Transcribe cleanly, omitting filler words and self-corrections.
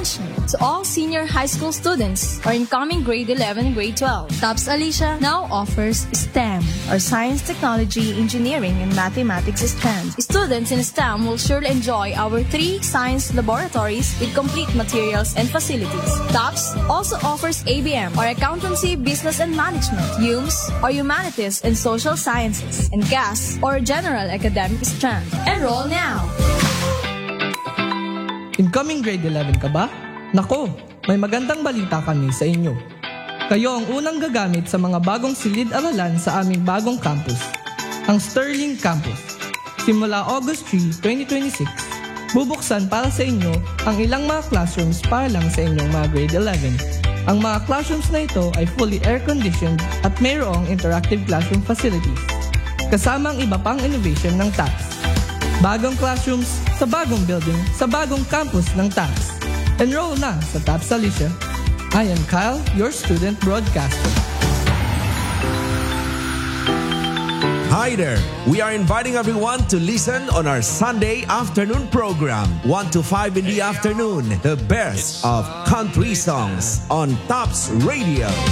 Attention to all senior high school students or incoming grade 11 and grade 12. TOPS Alicia now offers STEM or Science, Technology, Engineering, and Mathematics strands. Students in STEM will surely enjoy our 3 science laboratories with complete materials and facilities. TOPS also offers ABM or Accountancy, Business and Management, HUMS or Humanities and Social Sciences, and GAS or General Academic strand. Enroll now! Incoming grade 11 ka ba? Nako, may magandang balita kami sa inyo. Kayo ang unang gagamit sa mga bagong silid-aralan sa aming bagong campus, ang Sterling Campus. Simula August 3, 2026, bubuksan para sa inyo ang ilang mga classrooms para lang sa inyong mga grade 11. Ang mga classrooms na ito ay fully air-conditioned at mayroong interactive classroom facilities, kasama ang iba pang innovation ng TOPS. Bagong classrooms sa bagong building sa bagong campus ng TOPS. Enroll na sa TOPS Alicia. I am Kyle, your student broadcaster. Hi there! We are inviting everyone to listen on our Sunday afternoon program, 1 to 5 in the afternoon, the best of country songs on TOPS Radio.